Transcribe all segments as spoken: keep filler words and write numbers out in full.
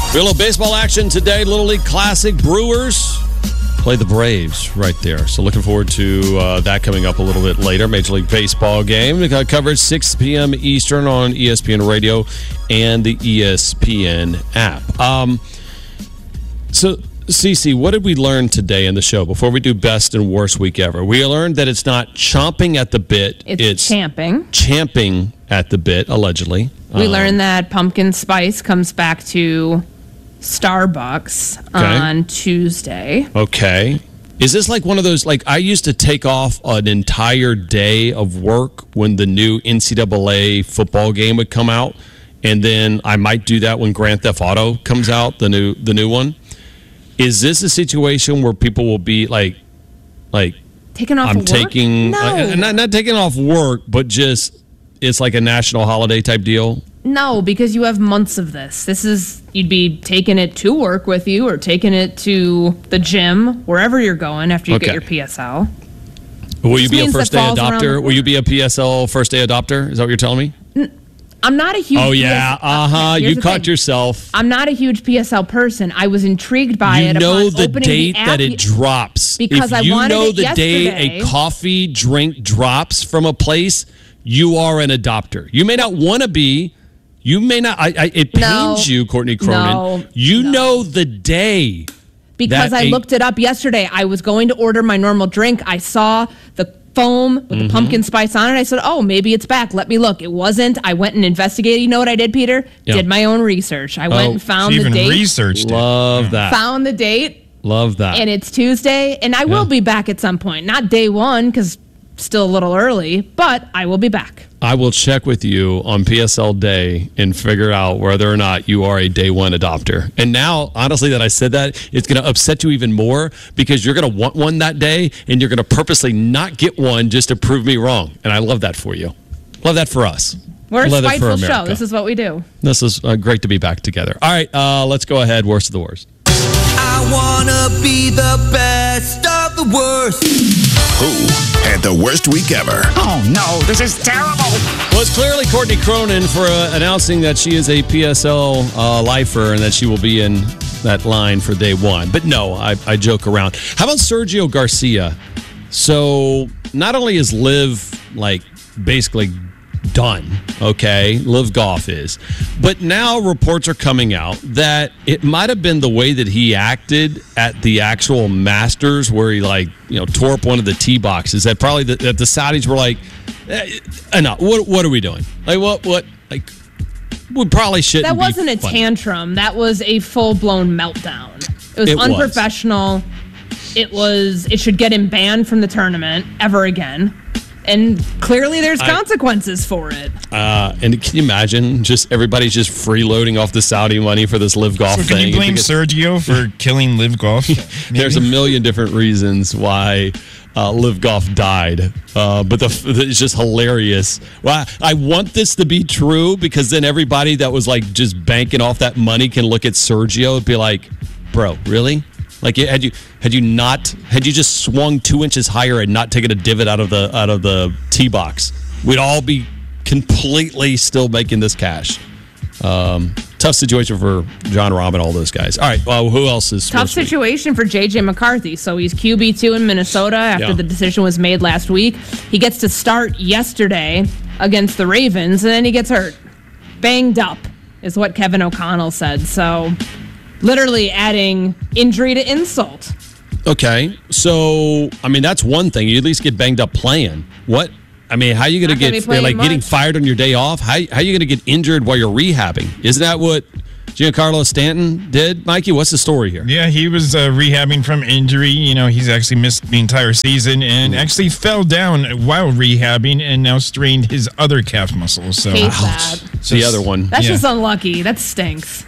A little baseball action today. Little League Classic. Brewers play the Braves right there. So looking forward to uh, that coming up a little bit later. Major League Baseball game. We got coverage six p.m. Eastern on E S P N Radio and the E S P N app. Um, so, Cece, what did we learn today in the show before we do best and worst week ever? We learned that it's not chomping at the bit. It's, it's champing. Champing at the bit, allegedly. We um, learned that pumpkin spice comes back to Starbucks Okay. on Tuesday. Okay. Is this like one of those, like I used to take off an entire day of work when the new N C double A football game would come out, and then I might do that when Grand Theft Auto comes out, the new the new one? Is this a situation where people will be like, like Taking off I'm work? taking, No. uh, not, not taking off work, but just it's like a national holiday type deal? No, because you have months of this. This is, you'd be taking it to work with you or taking it to the gym, wherever you're going after you Okay. get your P S L. Will you This be a means first that day falls around adopter? the Will you be a P S L first day adopter? Is that what you're telling me? I'm not a huge Oh, yeah. P S L Uh huh. Here's You the caught thing. yourself. I'm not a huge P S L person. I was intrigued by You it know upon the opening date the app. that it drops. Because if I you wanted know it the day yesterday. a coffee drink drops from a place, you are an adopter. You may not want to be. You may not. I, I, it No. pains you, Courtney Cronin. No. You No. know the day. Because that I a- looked it up yesterday. I was going to order my normal drink. I saw the foam with Mm-hmm. the pumpkin spice on it. I said, oh, maybe it's back. Let me look. It wasn't. I went and investigated. You know what I did, Peter? Yeah. Did my own research. I went Oh, and found She the even date. researched it. Love that. Found the date. Love that. And it's Tuesday. And I will Yeah. be back at some point. Not day one, because still a little early. But I will be back. I will check with you on P S L day and figure out whether or not you are a day one adopter. And now, honestly, that I said that, it's going to upset you even more because you're going to want one that day and you're going to purposely not get one just to prove me wrong. And I love that for you. Love that for us. We're a Love that for spiteful show. America. This is what we do. This is uh, great to be back together. All right, uh, let's go ahead. Worst of the worst. I wanna be the best of the worst. Who had the worst week ever? Oh no, this is terrible. Well, it's clearly Courtney Cronin for uh, announcing that she is a P S L uh, lifer and that she will be in that line for day one. But no, I, I joke around. How about Sergio Garcia? So not only is Liv like basically done, okay, Liv Golf is, but now reports are coming out that it might have been the way that he acted at the actual Masters where he like, you know, tore up one of the tee boxes that probably the, that the Saudis were like, eh, enough. What what are we doing? Like what what like we probably shouldn't. That be wasn't a funny. tantrum. That was a full-blown meltdown. It was It was. unprofessional. It was. It should get him banned from the tournament ever again. And clearly there's I- consequences for it. Uh, and can you imagine just everybody's just freeloading off the Saudi money for this Live Golf So thing? can you blame If it gets- Sergio for killing Live Golf? There's a million different reasons why uh, Live Golf died, uh, but the, it's just hilarious. Well, I, I want this to be true because then everybody that was like just banking off that money can look at Sergio and be like, "Bro, really? Like, had you had you not had you just swung two inches higher and not taken a divot out of the out of the tee box, we'd all be completely still making this cash." Um, tough situation for John Rahm and all those guys. All right, well, who else is Tough worst week? situation for J J McCarthy. So he's Q B two in Minnesota after Yeah. the decision was made last week. He gets to start yesterday against the Ravens, and then he gets hurt. Banged up is what Kevin O'Connell said. So literally adding injury to insult. Okay, so I mean that's one thing. You at least get banged up playing. What? I mean, how are you going to Not gonna get be playing like getting much. fired on your day off? How how are you going to get injured while you're rehabbing? Isn't that what Giancarlo Stanton did, Mikey? What's the story here? Yeah, he was uh, rehabbing from injury. You know, he's actually missed the entire season and actually fell down while rehabbing and now strained his other calf muscle. So Hate that. It's the other one. That's Yeah. just unlucky. That stinks.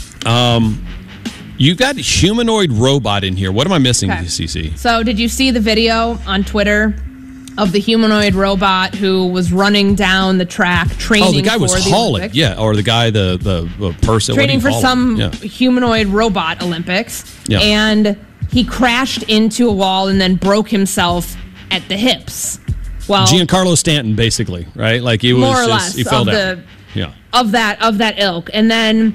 You've got humanoid robot in here. What am I missing, Okay. C C? So did you see the video on Twitter of the humanoid robot who was running down the track training Oh, the guy was for the hauling. Olympics? Yeah, or the guy, the the, the person what Training do for you call some him? Yeah. humanoid robot Olympics. Yeah. And he crashed into a wall and then broke himself at the hips. Well, Giancarlo Stanton, basically, right? Like he was More or just, less he fell of down. the- yeah. of that of that ilk. And then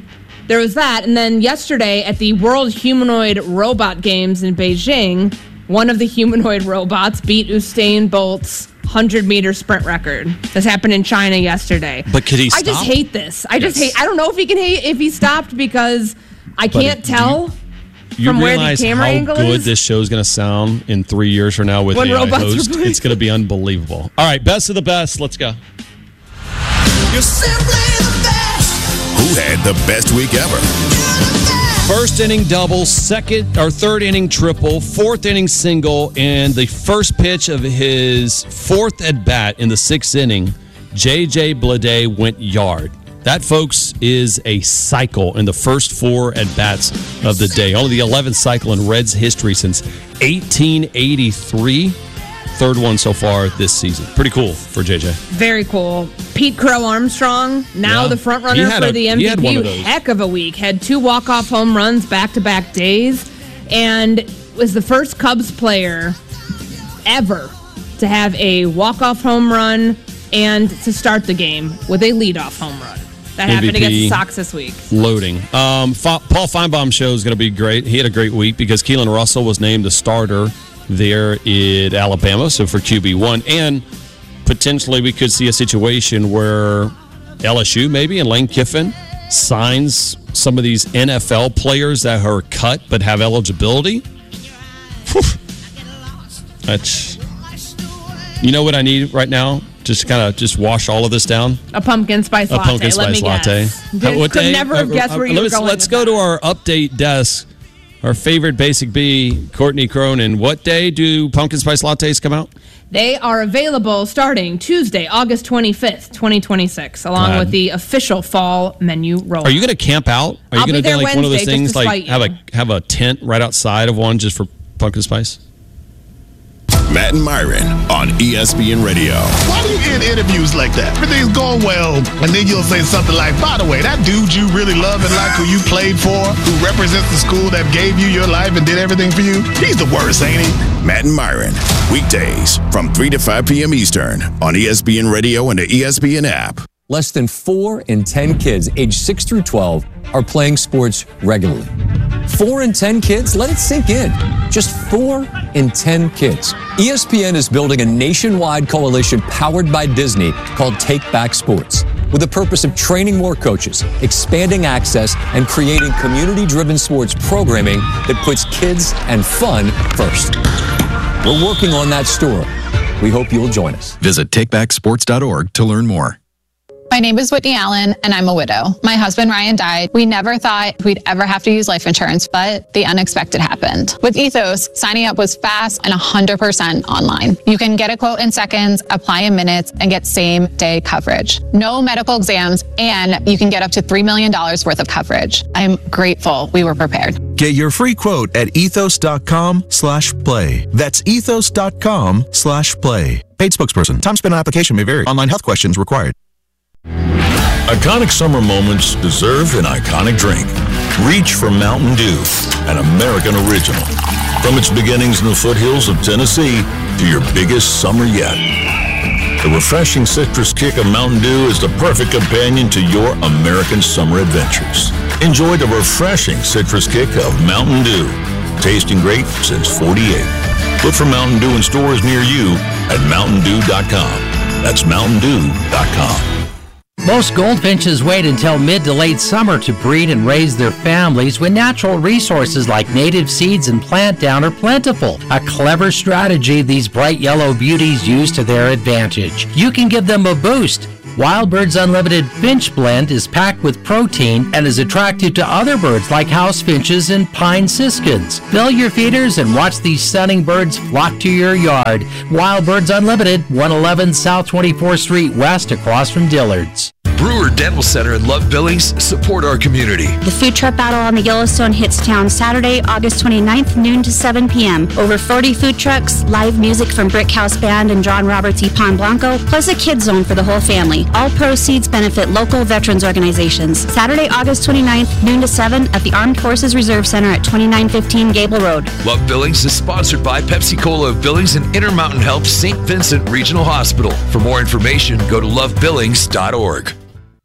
there was that. And then yesterday at the World Humanoid Robot Games in Beijing, one of the humanoid robots beat Usain Bolt's one hundred meter sprint record. This happened in China yesterday. But could he stop? I just hate this. I just Yes. hate. I don't know if he can hate if he stopped because I But can't if- tell You from where the realize camera how angle good is. this show is going to sound in three years from now with When A I robots are host. playing. It's going to be unbelievable. All right, best of the best. Let's go. You're simply the best. Who had the best week ever? First inning double, second or third inning triple, fourth inning single, and the first pitch of his fourth at bat in the sixth inning, J J Bleday went yard. That, folks, is a cycle in the first four at bats of the day. Only the eleventh cycle in Reds history since eighteen eighty-three. Third one so far this season. Pretty cool for J J. Very cool. Pete Crow Armstrong, now Yeah. the front He runner had for a- the he had M V one of P. those. Heck of a week. Had two walk-off home runs back-to-back days, and was the first Cubs player ever to have a walk-off home run and to start the game with a leadoff home run. That happened M V P. against the Sox this week. Loading. Um, Fa- Paul Feinbaum show is going to be great. He had a great week because Keelan Russell was named the starter there in Alabama, so for Q B one. And potentially we could see a situation where L S U maybe and Lane Kiffin signs some of these N F L players that are cut but have eligibility. Whew. That's, you know what I need right now? Just kind of just wash all of this down. A pumpkin spice A latte. pumpkin Let spice me latte. guess. How- Dude, what could day? never have Uh, guessed uh, where you were let's, going. Let's with go that. to our update desk. Our favorite Basic Bee, Courtney Cronin. What day do pumpkin spice lattes come out? They are available starting Tuesday, August twenty-fifth, twenty twenty-six, along God. with the official fall menu roll. Are you going to camp out? Are you I'll be going to do there like one of those Wednesday things, just to like spite have you. a have a tent right outside of one just for pumpkin spice? Matt and Myron on E S P N Radio. Why do you end interviews like that? Everything's going well, and then you'll say something like, by the way, that dude you really love and like who you played for, who represents the school that gave you your life and did everything for you, he's the worst, ain't he? Matt and Myron, weekdays from three to five p.m. Eastern on E S P N Radio and the E S P N app. Less than four in ten kids aged six through twelve are playing sports regularly. Four in ten kids? Let it sink in. Just four in ten kids. E S P N is building a nationwide coalition powered by Disney called Take Back Sports, with the purpose of training more coaches, expanding access, and creating community-driven sports programming that puts kids and fun first. We're working on that story. We hope you'll join us. Visit take back sports dot org to learn more. My name is Whitney Allen, and I'm a widow. My husband, Ryan, died. We never thought we'd ever have to use life insurance, but the unexpected happened. With Ethos, signing up was fast and one hundred percent online. You can get a quote in seconds, apply in minutes, and get same-day coverage. No medical exams, and you can get up to three million dollars worth of coverage. I'm grateful we were prepared. Get your free quote at ethos.com slash play. That's ethos.com slash play. Paid spokesperson. Time spent on application may vary. Online health questions required. Iconic summer moments deserve an iconic drink. Reach for Mountain Dew, an American original. From its beginnings in the foothills of Tennessee to your biggest summer yet. The refreshing citrus kick of Mountain Dew is the perfect companion to your American summer adventures. Enjoy the refreshing citrus kick of Mountain Dew. Tasting great since forty-eight. Look for Mountain Dew in stores near you at mountain dew dot com. That's mountain dew dot com. Most goldfinches wait until mid to late summer to breed and raise their families when natural resources like native seeds and plant down are plentiful. A clever strategy these bright yellow beauties use to their advantage. You can give them a boost. Wild Birds Unlimited Finch Blend is packed with protein and is attractive to other birds like house finches and pine siskins. Fill your feeders and watch these stunning birds flock to your yard. Wild Birds Unlimited, one eleven South twenty-fourth Street West, across from Dillard's. Brewer Dental Center in Love Billings support our community. The food truck battle on the Yellowstone hits town Saturday, August twenty-ninth, noon to seven p.m. Over forty food trucks, live music from Brick House Band and John Roberts y Pan Blanco, plus a kids zone for the whole family. All proceeds benefit local veterans organizations. Saturday, August twenty-ninth, noon to seven at the Armed Forces Reserve Center at twenty-nine fifteen Gable Road. Love Billings is sponsored by Pepsi Cola of Billings and Intermountain Health Saint Vincent Regional Hospital. For more information, go to love billings dot org.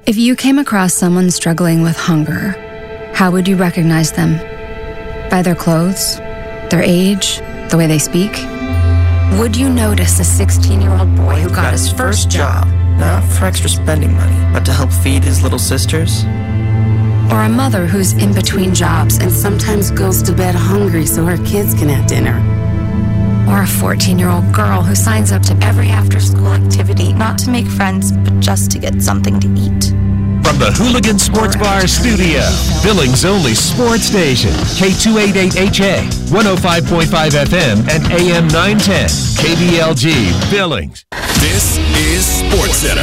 If you came across someone struggling with hunger, how would you recognize them? By their clothes? Their age? The way they speak? Would you notice a sixteen-year-old boy who got his first job, not for extra spending money, but to help feed his little sisters? or a mother who's in between jobs and sometimes goes to bed hungry so her kids can have dinner? Or a fourteen-year-old girl who signs up to every after-school activity, not to make friends, but just to get something to eat? From the Hooligan Sports Bar studio, Billings' only sports station, K two eighty-eight H A, one oh five point five F M, and A M nine ten, K B L G, Billings. This is SportsCenter.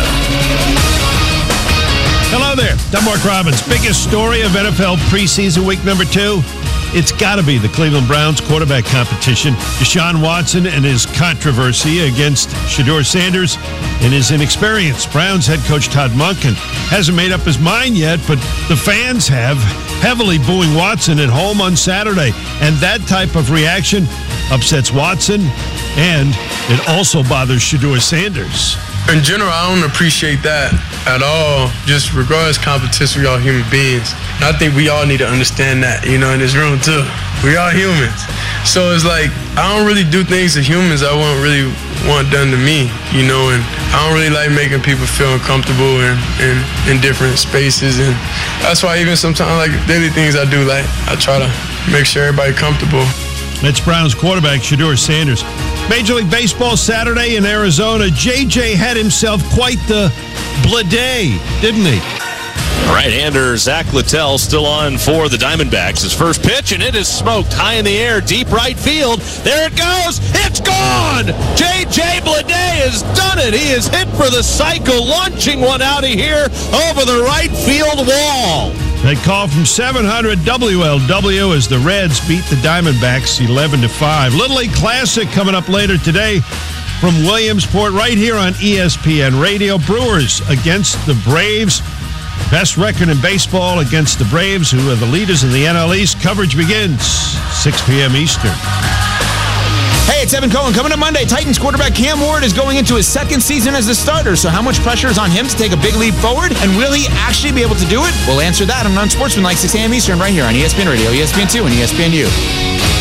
Hello there, I'm Mark Robbins. Biggest story of N F L preseason week number two? It's got to be the Cleveland Browns quarterback competition. Deshaun Watson and his controversy against Shedeur Sanders and his inexperience. Browns head coach Todd Monken hasn't made up his mind yet, but the fans have, heavily booing Watson at home on Saturday. And that type of reaction upsets Watson, and it also bothers Shedeur Sanders. In general, I don't appreciate that at all. Just regardless of competition, we all human beings. And I think we all need to understand that, you know, in this room too. We are humans. So it's like, I don't really do things to humans I wouldn't really want done to me, you know, and I don't really like making people feel uncomfortable in, in, in different spaces. And that's why even sometimes, like daily things I do, like I try to make sure everybody comfortable. That's Browns quarterback Shedeur Sanders. Major League Baseball Saturday in Arizona. J J had himself quite the blah-day, didn't he? Right-hander Zach Littell still on for the Diamondbacks. His first pitch, and it is smoked high in the air, deep right field. There it goes. It's gone. J J Bleday has done it. He is hit for the cycle, launching one out of here over the right field wall. They call from seven hundred W L W as the Reds beat the Diamondbacks eleven to five. Little League Classic coming up later today from Williamsport right here on E S P N Radio. Brewers against the Braves. Best record in baseball against the Braves, who are the leaders in the N L East. Coverage begins six p.m. Eastern. Hey, it's Evan Cohen. Coming up Monday, Titans quarterback Cam Ward is going into his second season as a starter. So how much pressure is on him to take a big leap forward? And will he actually be able to do it? We'll answer that on Unsportsmanlike, six a.m. Eastern, right here on E S P N Radio, E S P N two, and E S P N U.